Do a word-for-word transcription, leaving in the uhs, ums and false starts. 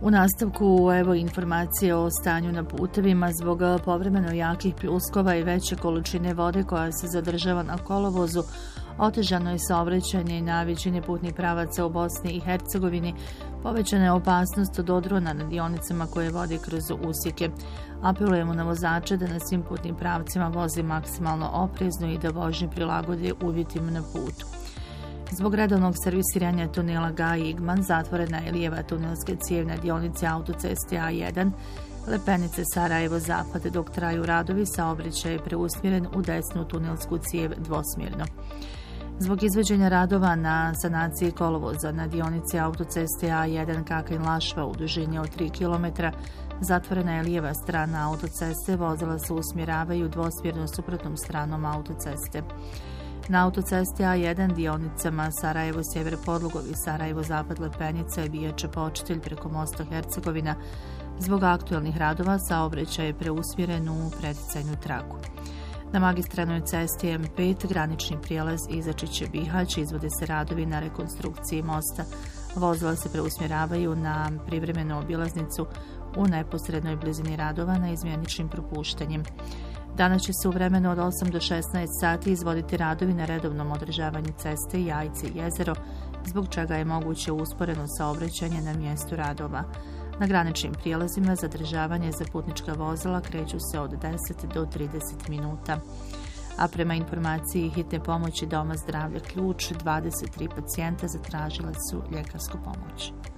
U nastavku evo informacije o stanju na putevima. Zbog povremeno jakih pljuskova i veće količine vode koja se zadržava na kolovozu, otežano je saobraćanje na većini putnih pravaca u Bosni i Hercegovini. Povećana je opasnost od odrona na dionicama koje vode kroz usjeke. Apelujemo na vozače da na svim putnim pravcima voze maksimalno oprezno i da vožnju prilagode uvjetima na putu. Zbog redovnog servisiranja tunela Gaj-Igman zatvorena je lijeva tunelska cijev na dionici autoceste A jedan, Lepenice Sarajevo-Zapad, dok traju radovi, saobraćaj je preusmjeren u desnu tunelsku cijev dvosmjerno. Zbog izvođenja radova na sanaciji kolovoza na dionici autoceste A jedan Kakanj-Lašva u dužini od tri kilometra, zatvorena je lijeva strana autoceste, vozila se usmjeravaju dvosmjerno suprotnom stranom autoceste. Na autocesti A jedan dionicama Sarajevo-Sjever Podlugovi, Sarajevo-Zapad Lepenica i Bijača Počitelj preko mosta Hercegovina, zbog aktualnih radova saobraćaj je preusmjeren u preticajnu traku. Na magistralnoj cesti M pet granični prijelaz Izačiće-Bihać izvode se radovi na rekonstrukciji mosta. Vozila se preusmjeravaju na privremenu obilaznicu u neposrednoj blizini radova na izmjeničnim propuštanjem. Danas će se u vremenu od osam do šesnaest sati izvoditi radovi na redovnom održavanju ceste Jajce-Jezero, zbog čega je moguće usporeno saobraćanje na mjestu radova. Na graničnim prijelazima zadržavanje za putnička vozila kreću se od deset do trideset minuta. A prema informaciji hitne pomoći Doma zdravlja Ključ, dvadeset tri pacijenta zatražila su ljekarsku pomoć.